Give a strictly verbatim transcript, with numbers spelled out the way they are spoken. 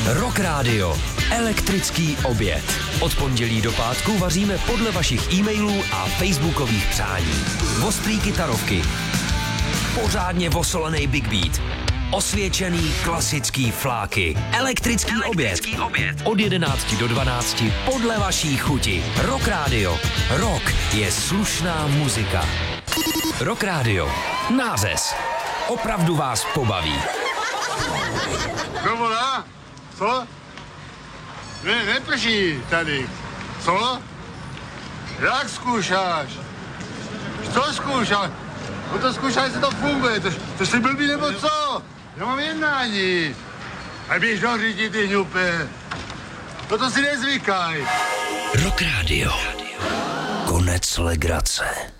Rock Radio. Elektrický oběd. Od pondělí do pátku vaříme podle vašich e-mailů a facebookových přání. Ostrý kytarovky. Pořádně vosolený big beat. Osvědčený klasický fláky. Elektrický, Elektrický oběd. oběd. Od jedenácti do dvanácti podle vaší chuti. Rock Radio. Rock je slušná muzika. Rock Radio. Nářez. Opravdu vás pobaví. Kdo volá? Co? Ne, neprší tady. Co? Jak zkoušáš? Co zkoušáš? No to zkoušáš, jestli to funguje. To, to jsi blbý nebo co? Já mám jednání. A běž do řidi, ty hňupe. No to si nezvykaj. Rock Radio. Konec legrace.